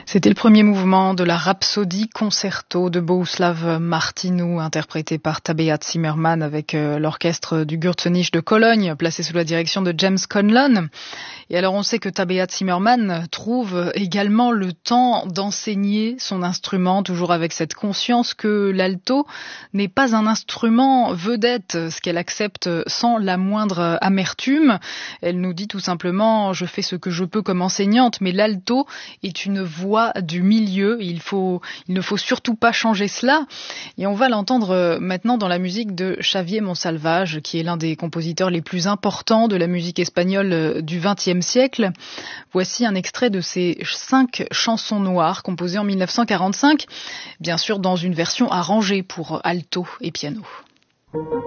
C'était le premier mouvement de la Rhapsodie Concerto de Bohuslav Martinu, interprété par Tabea Zimmermann avec l'orchestre du Gürzenich de Cologne, placé sous la direction de James Conlon. Et alors on sait que Tabea Zimmermann trouve également le temps d'enseigner son instrument, toujours avec cette conscience que l'alto n'est pas un instrument vedette, ce qu'elle accepte sans la moindre amertume. Elle nous dit tout simplement « je fais ce que je peux comme enseignante, mais l'alto est une voix du milieu, il ne faut surtout pas changer cela ». Et on va l'entendre maintenant dans la musique de Xavier Monsalvage, qui est l'un des compositeurs les plus importants de la musique espagnole du XXe siècle. Voici un extrait de ses 5 chansons noires composées en 1945, bien sûr dans une version arrangée pour alto et piano.